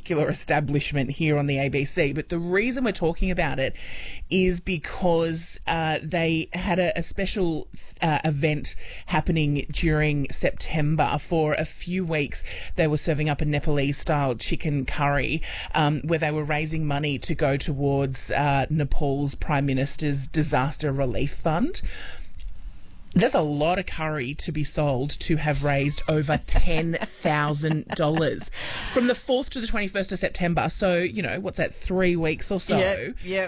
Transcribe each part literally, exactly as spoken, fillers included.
particular establishment here on the A B C, but the reason we're talking about it is because uh, they had a, a special uh, event happening during September. For a few weeks, they were serving up a Nepalese-style chicken curry um, where they were raising money to go towards uh, Nepal's Prime Minister's Disaster Relief Fund. There's a lot of curry to be sold to have raised over ten thousand dollars from the fourth to the twenty-first of September. So, you know, what's that, three weeks or so? Yep, yep.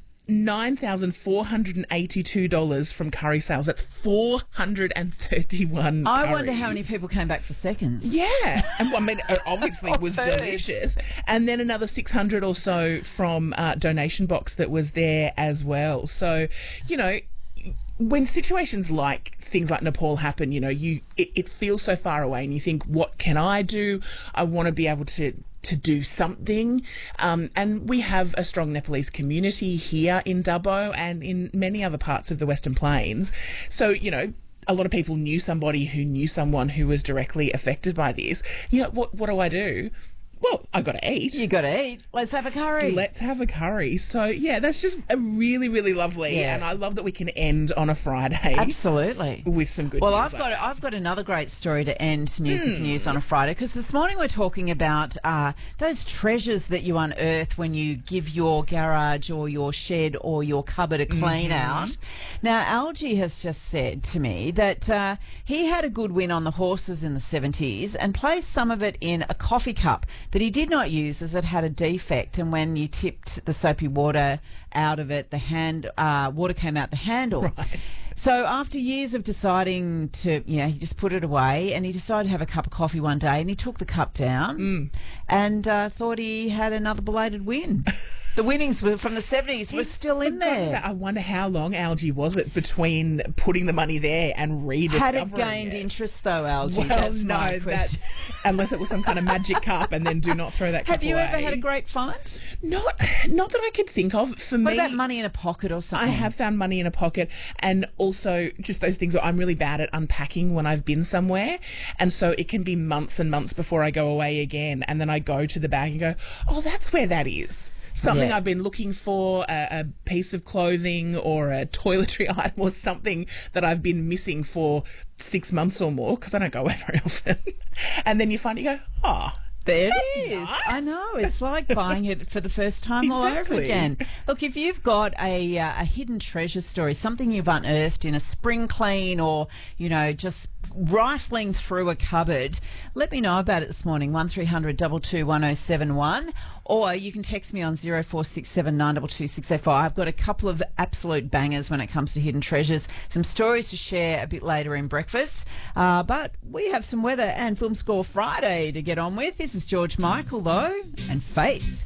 nine thousand four hundred eighty-two dollars from curry sales. That's four hundred thirty-one I curries. wonder how many people came back for seconds. Yeah. And I mean, it obviously Or was thirds. delicious. And then another six hundred or so from uh, donation box that was there as well. So, you know, when situations like things like Nepal happen, you know, you it, it feels so far away and you think, what can I do? I want to be able to to do something. Um, and we have a strong Nepalese community here in Dubbo and in many other parts of the Western Plains. So, you know, a lot of people knew somebody who knew someone who was directly affected by this. You know, what what do I do? Well, I got to eat. You got to eat. Let's have a curry. Let's have a curry. So, yeah, that's just a really, really lovely. Yeah. And I love that we can end on a Friday. Absolutely. With some good well, news. I've like got that. I've got another great story to end News Hmm. and News on a Friday, because this morning we're talking about uh, those treasures that you unearth when you give your garage or your shed or your cupboard a clean Mm-hmm. out. Now, Algie has just said to me that uh, he had a good win on the horses in the seventies and placed some of it in a coffee cup that he did not use as it had a defect, and when you tipped the soapy water out of it, the hand uh, water came out the handle. Right. So after years of deciding to, you know, he just put it away, and he decided to have a cup of coffee one day, and he took the cup down Mm. and uh, thought he had another belated win. The winnings were from the seventies were still in Forgotten there. that. I wonder how long, Algie, was it between putting the money there and rediscovering Had it gained it? interest though, Algie? Well, That's no, my that, question. unless it was some kind of magic cup, and then do not throw that cup Have you away. ever had a great find? Not, not that I can think of. For What me, about money in a pocket or something? I have found money in a pocket, and also just those things where I'm really bad at unpacking when I've been somewhere, and so it can be months and months before I go away again, and then I go to the bag and go, oh, that's where that is. Something Yeah. I've been looking for, a, a piece of clothing or a toiletry item or something that I've been missing for six months or more, because I don't go away very often. And then you find, you go, oh, There That's it is. nice. I know. It's like buying it for the first time all over Exactly. again. Look, if you've got a, uh, a hidden treasure story, something you've unearthed in a spring clean, or, you know, just rifling through a cupboard, let me know about it this morning, one three hundred two two one oh seven one, or you can text me on zero four six seven nine two two six oh five. I've got a couple of absolute bangers when it comes to hidden treasures, some stories to share a bit later in breakfast, uh, but we have some weather and Film Score Friday to get on with. This is George Michael, though, and Faith.